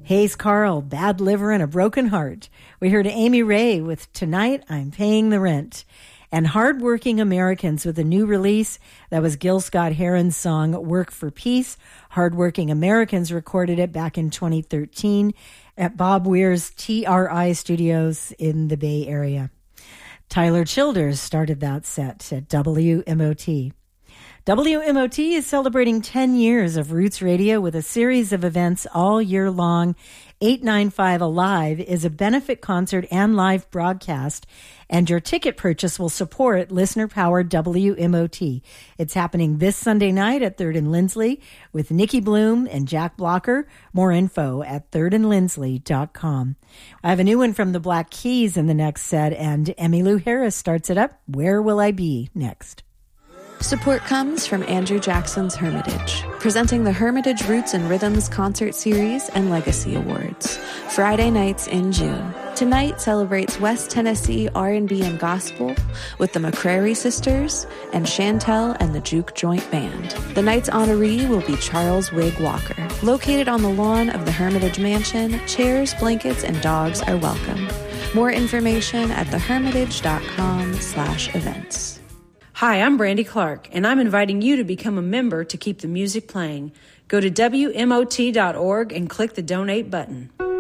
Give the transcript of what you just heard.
Hayes Carl, Bad Liver and a Broken Heart. We heard Amy Ray with Tonight I'm Paying the Rent. And Hardworking Americans with a new release. That was Gil Scott-Heron's song Work for Peace. Hardworking Americans recorded it back in 2013 at Bob Weir's TRI Studios in the Bay Area. Tyler Childers started that set at WMOT. WMOT is celebrating 10 years of Roots Radio with a series of events all year long. 895 Alive is a benefit concert and live broadcast, and your ticket purchase will support listener-powered WMOT. It's happening this Sunday night at 3rd and Lindsley with Nikki Bloom and Jack Blocker. More info at thirdandlindsley.com. I have a new one from the Black Keys in the next set, and Emmylou Harris starts it up. Where Will I Be? Next. Support comes from Andrew Jackson's Hermitage, presenting the Hermitage Roots and Rhythms Concert Series and Legacy Awards, Friday nights in June. Tonight celebrates West Tennessee R&B and Gospel with the McCrary Sisters and Chantel and the Juke Joint Band. The night's honoree will be Charles Wig Walker. Located on the lawn of the Hermitage Mansion, chairs, blankets, and dogs are welcome. More information at thehermitage.com/events. Hi, I'm Brandy Clark, and I'm inviting you to become a member to keep the music playing. Go to WMOT.org and click the donate button.